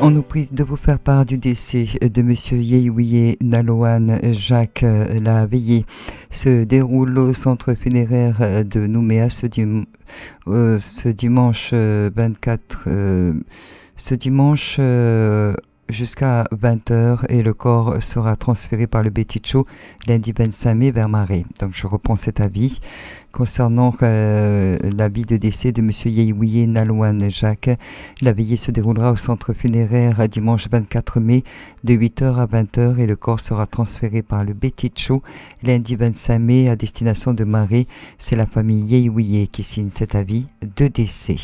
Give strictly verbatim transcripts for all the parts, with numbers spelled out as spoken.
On nous prie de vous faire part du décès de Monsieur Yehuye Naloan Jacques. La veillée se déroule au centre funéraire de Nouméa ce, dim- euh, ce dimanche vingt-quatre, euh, ce dimanche euh, jusqu'à vingt heures, et le corps sera transféré par le Beticho lundi vingt-cinq mai vers Marais. Donc je reprends cet avis concernant euh, l'avis de décès de M. Yehuye Naloan Jacques. La veillée se déroulera au centre funéraire dimanche vingt-quatre mai de huit heures à vingt heures, et le corps sera transféré par le Beticho lundi vingt-cinq mai à destination de Marais. C'est la famille Yehuye qui signe cet avis de décès.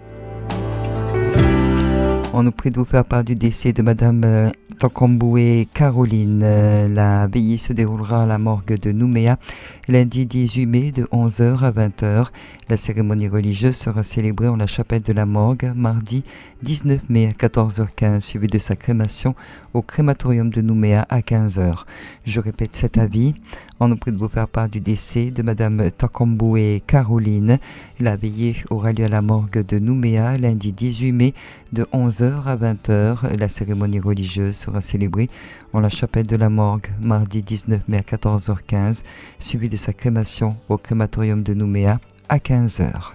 On nous prie de vous faire part du décès de Madame euh, Tokamboué Caroline. Euh, la veillée se déroulera à la morgue de Nouméa lundi dix-huit mai de onze heures à vingt heures. La cérémonie religieuse sera célébrée en la chapelle de la morgue mardi dix-neuf mai à quatorze heures quinze, suivi de sa crémation au crématorium de Nouméa à quinze heures. Je répète cet avis. On nous prie de vous faire part du décès de Madame Tokamboué Caroline. La veillée aura lieu à la morgue de Nouméa lundi dix-huit mai de onze heures à vingt heures. La cérémonie religieuse sera célébrée en la chapelle de la morgue mardi dix-neuf mai à quatorze heures quinze, suivi de sa crémation au crématorium de Nouméa à quinze heures.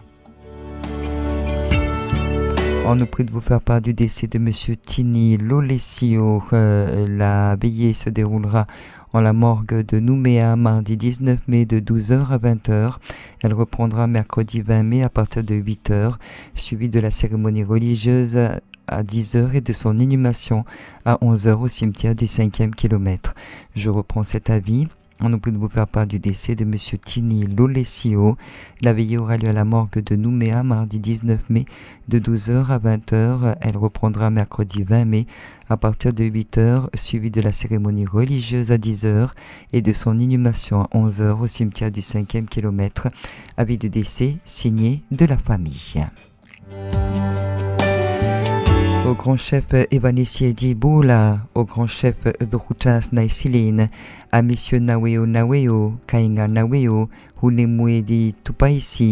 On nous prie de vous faire part du décès de Monsieur Tini Lolesio. Euh, la veillée se déroulera en la morgue de Nouméa mardi dix-neuf mai de douze heures à vingt heures. Elle reprendra mercredi vingt mai à partir de huit heures, suivie de la cérémonie religieuse à dix heures et de son inhumation à onze heures au cimetière du cinquième kilomètre. Je reprends cet avis. On nous prie de vous faire part du décès de Monsieur Tini Lolesio. La veillée aura lieu à la morgue de Nouméa mardi dix-neuf mai de douze heures à vingt heures. Elle reprendra mercredi vingt mai à partir de huit heures, suivie de la cérémonie religieuse à dix heures et de son inhumation à onze heures au cimetière du cinquième kilomètre. Avis de décès signé de la famille. Au grand chef Evanessi Diboula, au grand chef Druchas Naisilin, à messieurs Naweo Naweo, Kainga Naweo, Hunemwe di Tupaisi,